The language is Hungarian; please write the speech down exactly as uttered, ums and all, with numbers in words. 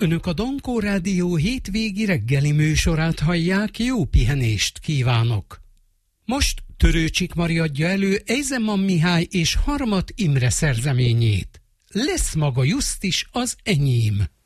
Önök a Dankó Rádió hétvégi reggeli műsorát hallják, jó pihenést kívánok! Most Törőcsik Mari adja elő Eisenman Mihály és Harmat Imre szerzeményét. Lesz maga just is az enyém.